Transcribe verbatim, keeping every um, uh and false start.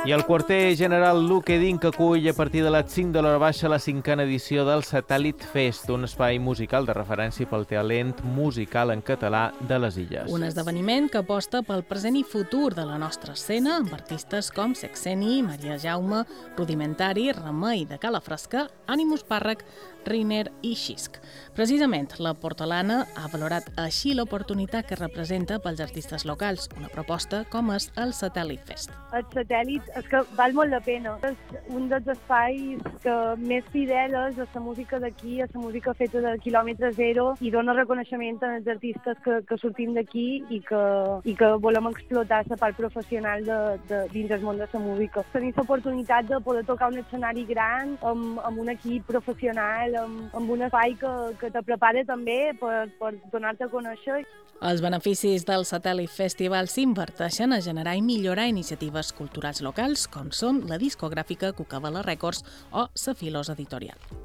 I el quarter general Luque Dink acull a partir de les cinc de l'hora baixa la cinquena edició del Satèl·lit Fest, un espai musical de referència pel talent musical en català de les Illes. Un esdeveniment que aposta pel present i futur de la nostra escena, amb artistes com Sexeni, Maria Jaume, Rudimentari, Remei de Cala Fresca, Ànimus Pàrrec, Riner i Xisc. Precisament, la Portolana ha valorat així l'oportunitat que representa pels artistes locals, una proposta com és el Satèl·lit Fest. El satèl·lit és que val molt la pena. És un dels espais que més fidel és a la música d'aquí, a la música feta de quilòmetre zero, i dona reconeixement als artistes que, que sortim d'aquí i, que, i que volem explotar la part professional de, de, dins del món de la música. Tenir l'oportunitat de poder tocar un escenari gran amb, amb un equip professional, amb, amb un espai que, que te prepara també per, per donar-te a conèixer. Els beneficis del Satèl·lit Festival s'inverteixen a generar i millorar iniciatives culturals locals, com són la discogràfica Cucabala Records o la Filos Editorial.